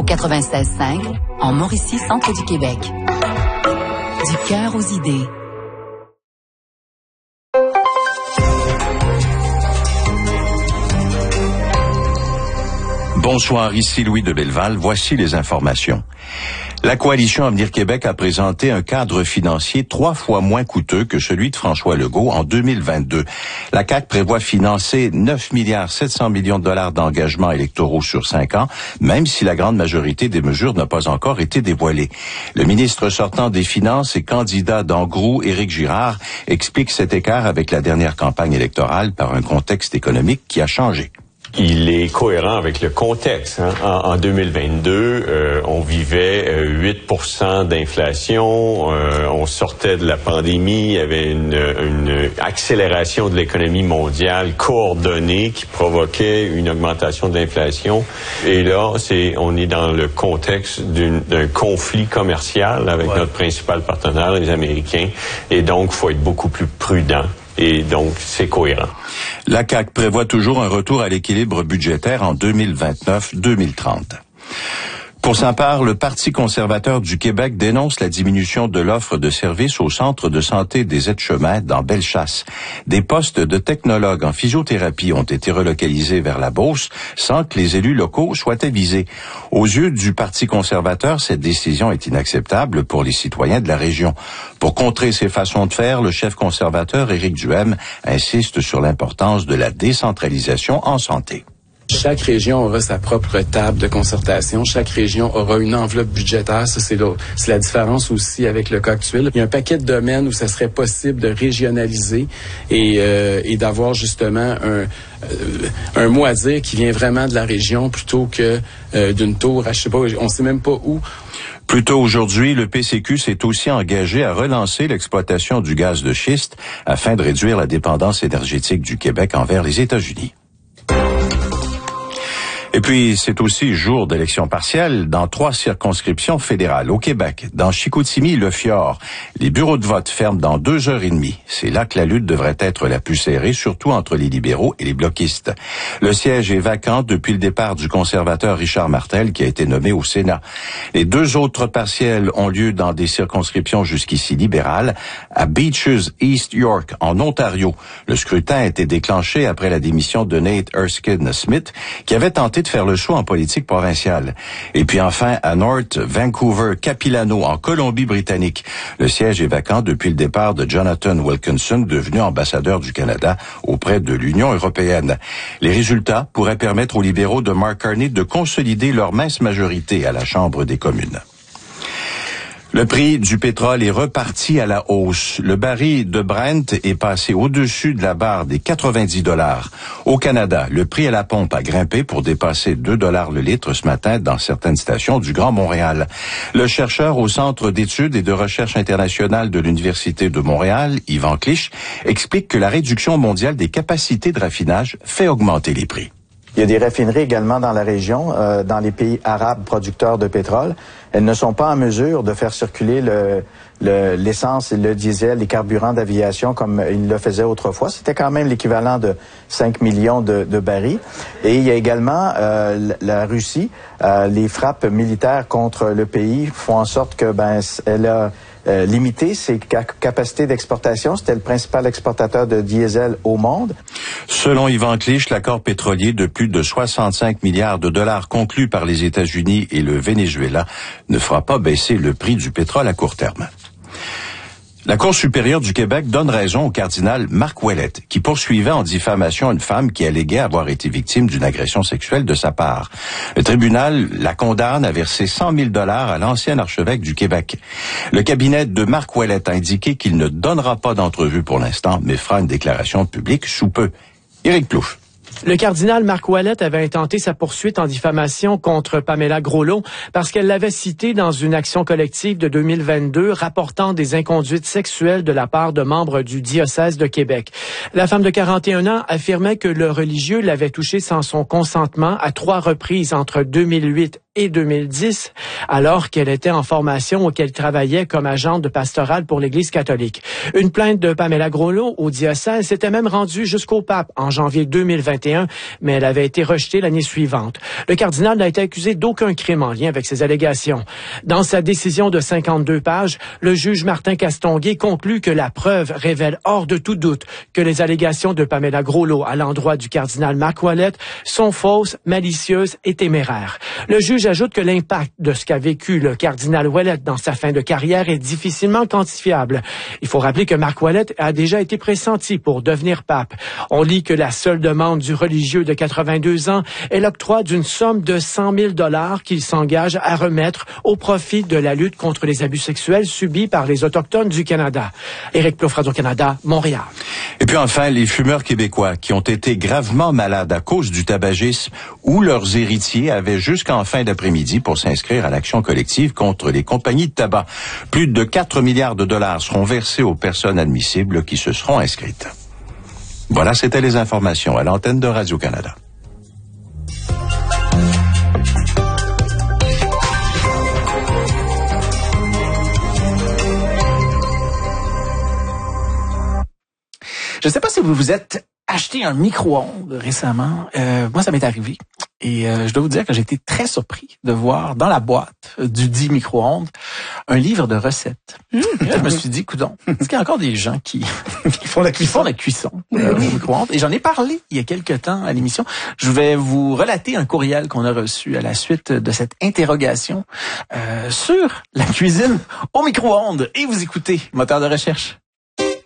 au 96.5, en Mauricie, centre du Québec. Du cœur aux idées. Bonsoir, ici Louis de Belleval. Voici les informations. La Coalition Avenir Québec a présenté un cadre financier 3 fois moins coûteux que celui de François Legault en 2022. La CAQ prévoit financer 9,7 milliards de dollars d'engagements électoraux sur 5 ans, même si la grande majorité des mesures n'a pas encore été dévoilée. Le ministre sortant des Finances et candidat d'Angrou, Éric Girard, explique cet écart avec la dernière campagne électorale par un contexte économique qui a changé. Il est cohérent avec le contexte. En 2022, on vivait 8% d'inflation, on sortait de la pandémie, il y avait une accélération de l'économie mondiale coordonnée qui provoquait une augmentation de l'inflation. Et là, on est dans le contexte d'un conflit commercial avec notre principal partenaire, les Américains. Et donc, il faut être beaucoup plus prudent. Et donc, c'est cohérent. La CAQ prévoit toujours un retour à l'équilibre budgétaire en 2029-2030. Pour sa part, le Parti conservateur du Québec dénonce la diminution de l'offre de services au centre de santé des Aides-Chemins dans Bellechasse. Des postes de technologues en physiothérapie ont été relocalisés vers la Beauce sans que les élus locaux soient avisés. Aux yeux du Parti conservateur, cette décision est inacceptable pour les citoyens de la région. Pour contrer ces façons de faire, le chef conservateur Éric Duhem insiste sur l'importance de la décentralisation en santé. Chaque région aura sa propre table de concertation. Chaque région aura une enveloppe budgétaire. Ça, c'est la différence aussi avec le cas actuel. Il y a un paquet de domaines où ça serait possible de régionaliser et d'avoir justement un mot à dire qui vient vraiment de la région plutôt que d'une tour à je sais pas, on sait même pas où. Plus tôt aujourd'hui, le PCQ s'est aussi engagé à relancer l'exploitation du gaz de schiste afin de réduire la dépendance énergétique du Québec envers les États-Unis. Et puis, c'est aussi jour d'élection partielle dans 3 circonscriptions fédérales au Québec. Dans Chicoutimi, le Fjord, les bureaux de vote ferment dans 2h30. C'est là que la lutte devrait être la plus serrée, surtout entre les libéraux et les bloquistes. Le siège est vacant depuis le départ du conservateur Richard Martel, qui a été nommé au Sénat. Les 2 autres partielles ont lieu dans des circonscriptions jusqu'ici libérales. À Beaches, East York, en Ontario, le scrutin a été déclenché après la démission de Nate Erskine-Smith, qui avait tenté de faire le saut en politique provinciale. Et puis enfin, à North Vancouver, Capilano, en Colombie-Britannique, le siège est vacant depuis le départ de Jonathan Wilkinson, devenu ambassadeur du Canada auprès de l'Union européenne. Les résultats pourraient permettre aux libéraux de Mark Carney de consolider leur mince majorité à la Chambre des communes. Le prix du pétrole est reparti à la hausse. Le baril de Brent est passé au-dessus de la barre des 90 $. Au Canada, le prix à la pompe a grimpé pour dépasser 2 $ le litre ce matin dans certaines stations du Grand Montréal. Le chercheur au Centre d'études et de recherche internationale de l'Université de Montréal, Yvan Clich, explique que la réduction mondiale des capacités de raffinage fait augmenter les prix. Il y a des raffineries également dans la région, dans les pays arabes producteurs de pétrole. Elles ne sont pas en mesure de faire circuler l'essence, le diesel, les carburants d'aviation comme ils le faisaient autrefois. C'était quand même l'équivalent de 5 millions de barils. Et il y a également la Russie. Les frappes militaires contre le pays font en sorte que elle a limiter ses capacités d'exportation. C'était le principal exportateur de diesel au monde. Selon Yvan Clich, l'accord pétrolier de plus de 65 milliards de dollars conclu par les États-Unis et le Venezuela ne fera pas baisser le prix du pétrole à court terme. La Cour supérieure du Québec donne raison au cardinal Marc Ouellette, qui poursuivait en diffamation une femme qui alléguait avoir été victime d'une agression sexuelle de sa part. Le tribunal la condamne à verser 100 000 $ à l'ancien archevêque du Québec. Le cabinet de Marc Ouellette a indiqué qu'il ne donnera pas d'entrevue pour l'instant, mais fera une déclaration publique sous peu. Éric Plouffe. Le cardinal Marc Ouellette avait intenté sa poursuite en diffamation contre Pamela Groslo parce qu'elle l'avait citée dans une action collective de 2022 rapportant des inconduites sexuelles de la part de membres du diocèse de Québec. La femme de 41 ans affirmait que le religieux l'avait touchée sans son consentement à 3 reprises entre 2008 et 2010, alors qu'elle était en formation ou qu'elle travaillait comme agente de pastorale pour l'Église catholique. Une plainte de Pamela Groslo au diocèse s'était même rendue jusqu'au pape en janvier 2021, mais elle avait été rejetée l'année suivante. Le cardinal n'a été accusé d'aucun crime en lien avec ces allégations. Dans sa décision de 52 pages, le juge Martin Castonguay conclut que la preuve révèle hors de tout doute que les allégations de Pamela Groslo à l'endroit du cardinal Marc Ouellet sont fausses, malicieuses et téméraires. Le juge ajoute que l'impact de ce qu'a vécu le cardinal Ouellet dans sa fin de carrière est difficilement quantifiable. Il faut rappeler que Marc Ouellet a déjà été pressenti pour devenir pape. On lit que la seule demande du religieux de 82 ans est l'octroi d'une somme de 100 000 $ qu'il s'engage à remettre au profit de la lutte contre les abus sexuels subis par les Autochtones du Canada. Éric Plouffe, Radio-Canada, Montréal. Et puis enfin, les fumeurs québécois qui ont été gravement malades à cause du tabagisme ou leurs héritiers avaient jusqu'en fin d'après-midi pour s'inscrire à l'action collective contre les compagnies de tabac. Plus de 4 milliards de dollars seront versés aux personnes admissibles qui se seront inscrites. Voilà, c'était les informations à l'antenne de Radio-Canada. Je ne sais pas si vous vous êtes acheté un micro-ondes récemment. Moi, ça m'est arrivé. Et je dois vous dire que j'ai été très surpris de voir dans la boîte du dit micro-ondes un livre de recettes. Je me suis dit, coudonc, est-ce qu'il y a encore des gens qui font la cuisson au micro-ondes? Et j'en ai parlé il y a quelque temps à l'émission. Je vais vous relater un courriel qu'on a reçu à la suite de cette interrogation sur la cuisine au micro-ondes. Et vous écoutez Moteur de recherche.